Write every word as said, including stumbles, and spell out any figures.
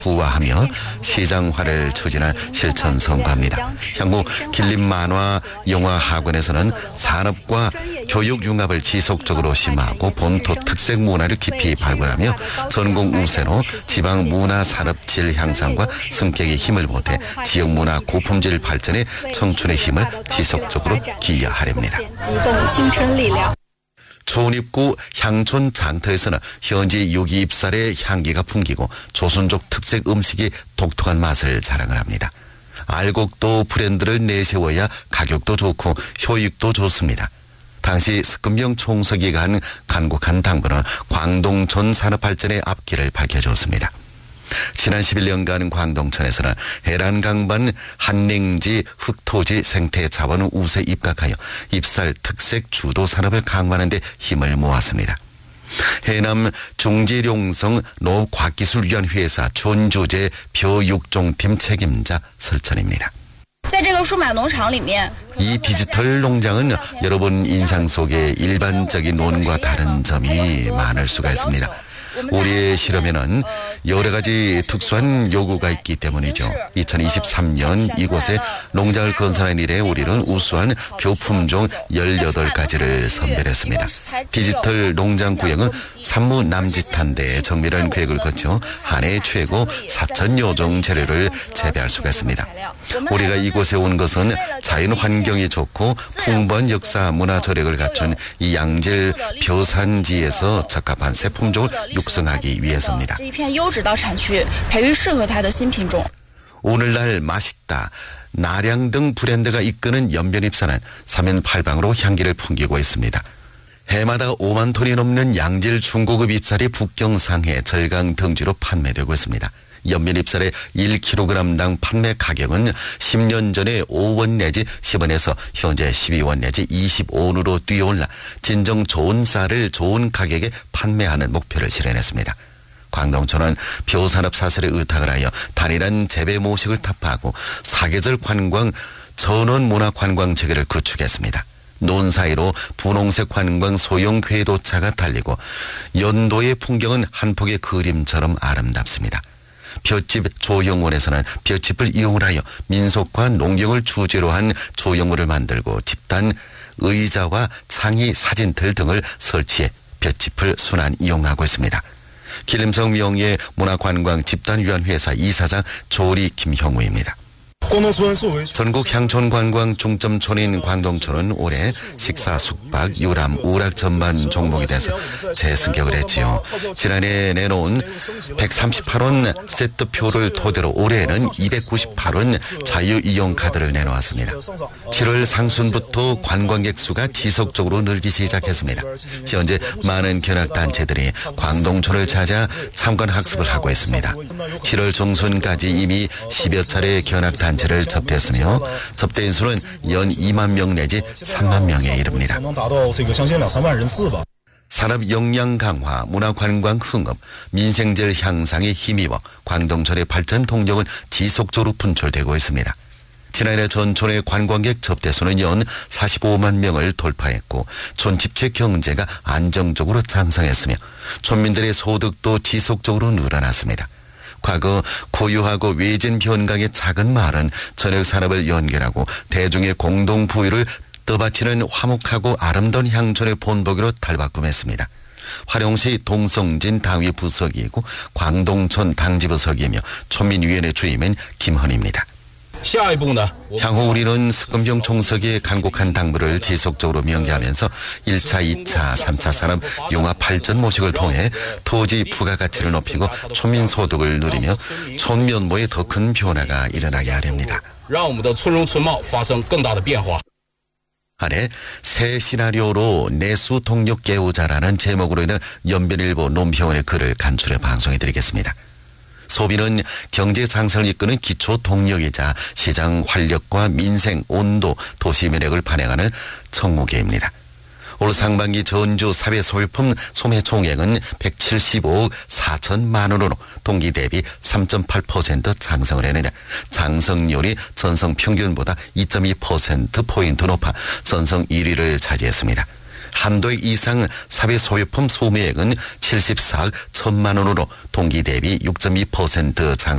부화하며 시장화를 추진한 실천 성과입니다. 향후 길림 만화 영화 학원에서는 산업과 교육 융합을 지속적으로 심화하고 본토 특색 문화를 깊이 발굴하며 전국 우세로 지방 문화 산업 질 향상과 승격의 힘을 보태 지역 문화 고품질 발전에 청춘의 힘을 지속적으로 기여하렵니다. 초원입구 향촌 장터에서는 현지 유기입살의 향기가 풍기고 조선족 특색 음식이 독특한 맛을 자랑을 합니다. 알곡도 브랜드를 내세워야 가격도 좋고 효익도 좋습니다. 당시 스금병 총서기가 한 간곡한 당부는 광동촌 산업발전의 앞길을 밝혀주었습니다. 지난 십일 년간 광동촌에서는 해란 강반 한냉지 흑토지 생태 자원 우세 입각하여 입살 특색 주도 산업을 강화하는 데 힘을 모았습니다. 해남 중지룡성 농업과학기술위원회사 존주제 벼육종팀 책임자 설천입니다. 이 디지털 농장은 여러분 인상 속에 일반적인 논과 다른 점이 많을 수가 있습니다. 우리의 실험에는 여러 가지 특수한 요구가 있기 때문이죠. 이천이십삼 년 이곳에 농장을 건설한 이래 우리는 우수한 교품종 열여덟 가지를 선별했습니다. 디지털 농장 구역은 산무 남짓한데 정밀한 계획을 거쳐 한 해 최고 사천여 종 재료를 재배할 수가 있습니다. 우리가 이곳에 온 것은 자연 환경이 좋고 풍부한 역사 문화 저력을 갖춘 이 양질 벼산지에서 적합한 새 품종을 육성하기 위해서입니다. 오늘날 맛있다, 나량 등 브랜드가 이끄는 연변입산은 삼면팔방으로 향기를 풍기고 있습니다. 해마다 오만 톤이 넘는 양질 중고급 잎살이 북경상해 절강 등지로 판매되고 있습니다. 연면잎살의 일 킬로그램당 판매 가격은 십 년 전에 오 원 내지 십 원에서 현재 십이 원 내지 이십오 원으로 뛰어올라 진정 좋은 쌀을 좋은 가격에 판매하는 목표를 실현했습니다. 광동촌은 벼산업 사슬에 의탁을 하여 단일한 재배 모식을 타파하고 사계절 관광 전원 문화 관광 체계를 구축했습니다. 논 사이로 분홍색 관광 소형 궤도차가 달리고 연도의 풍경은 한 폭의 그림처럼 아름답습니다. 볏짚 조형원에서는 볏짚을 이용을 하여 민속과 농경을 주제로 한 조형물을 만들고 집단 의자와 창의 사진들 등을 설치해 볏짚을 순환 이용하고 있습니다. 길림성 명예 문화관광 집단위원회사 이사장 조리 김형우입니다. 전국 향촌 관광 중점촌인 광동촌은 올해 식사, 숙박, 유람, 우락 전반 종목이 돼서 재승격을 했지요. 지난해 내놓은 백삼십팔 원 세트표를 토대로 올해는 이백구십팔 원 자유이용 카드를 내놓았습니다. 칠월 상순부터 관광객 수가 지속적으로 늘기 시작했습니다. 현재 많은 견학단체들이 광동촌을 찾아 참관 학습을 하고 있습니다. 칠월 중순까지 이미 십여 차례 견학단체 를 접대했으며 접대인 수는 연 이만 명 내지 삼만 명에 이릅니다. 산업 역량 강화, 문화관광 흥업, 민생질 향상에 힘입어 광동촌의 발전 동력은 지속적으로 분출되고 있습니다. 지난해 전촌의 관광객 접대수는 연 사십오만 명을 돌파했고 촌집체 경제가 안정적으로 장성했으며 촌민들의 소득도 지속적으로 늘어났습니다. 과거 고유하고 외진 변강의 작은 마을은 전역 산업을 연결하고 대중의 공동 부유를 떠받치는 화목하고 아름다운 향촌의 본보기로 탈바꿈했습니다. 화룡시 동성진 당위 부서기이고 광동촌 당지부서기이며 촌민위원회 주임은 김헌입니다. 향후 우리는 스금병 총서기의 간곡한 당부를 지속적으로 명기하면서 일 차, 이 차, 삼 차 산업 융합 발전 모식을 통해 토지 부가가치를 높이고 촌민 소득을 누리며 촌면모에 더 큰 변화가 일어나게 하렵니다. 아래 새 시나리오로 내수 동력 깨우자라는 제목으로 있는 연변일보 논평원의 글을 간추려 방송해드리겠습니다. 소비는 경제 상승을 이끄는 기초 동력이자 시장 활력과 민생, 온도, 도시 매력을 반영하는 청구계입니다. 올 상반기 전주 사회 소유품 소매 총액은 백칠십오억 사천만 원으로 동기 대비 삼 점 팔 퍼센트 상승을 했느냐. 장성률이 전성 평균보다 이 점 이 퍼센트 포인트 높아 전성 일 위를 차지했습니다. 한도액 이상 사회 소유품 소매액은 칠십사억 천만 원으로 동기 대비 육 점 이 퍼센트 장